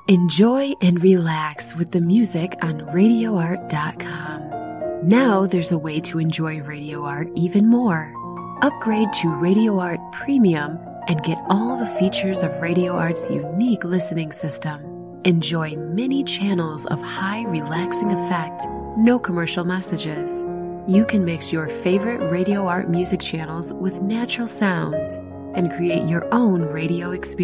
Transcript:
Enjoy and relax with the music on RadioArt.com. Now there's a way to enjoy Radio Art even more. Upgrade to Radio Art Premium and get all the features of Radio Art's unique listening system. Enjoy many channels of high relaxing effect, no commercial messages. You can mix your favorite Radio Art music channels with natural sounds and create your own radio experience.